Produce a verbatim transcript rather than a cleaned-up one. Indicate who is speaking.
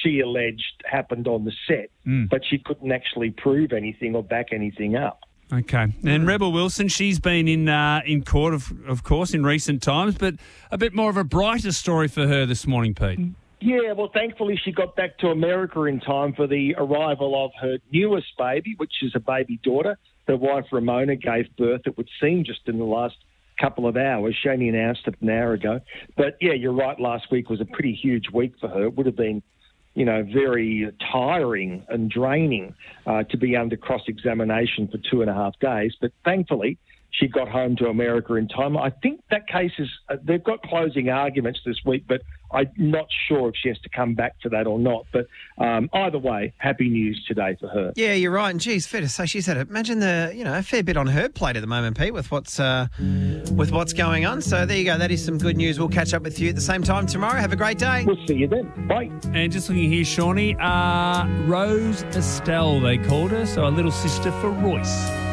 Speaker 1: she alleged happened on the set,
Speaker 2: Mm.
Speaker 1: but she couldn't actually prove anything or back anything up.
Speaker 2: Okay. And Rebel Wilson, she's been in uh, in court, of of course, in recent times, but a bit more of a brighter story for her this morning, Pete.
Speaker 1: Yeah, well, thankfully she got back to America in time for the arrival of her newest baby, which is a baby daughter. Her wife, Ramona, gave birth, it would seem, just in the last couple of hours. She only announced it an hour ago. But, yeah, you're right, last week was a pretty huge week for her. It would have been, you know, very tiring and draining uh, to be under cross-examination for two and a half days. But thankfully, she got home to America in time. I think that case is, uh, they've got closing arguments this week, but I'm not sure if she has to come back for that or not. But um, either way, happy news today for her.
Speaker 3: Yeah, you're right. And geez, fair to say she's had, a, imagine the, you know, a fair bit on her plate at the moment, Pete, with what's, uh, with what's going on. So there you go. That is some good news. We'll catch up with you at the same time tomorrow. Have a great day.
Speaker 1: We'll see you then. Bye.
Speaker 2: And just looking here, Shawnee, uh, Rose Estelle, they called her, so a little sister for Royce.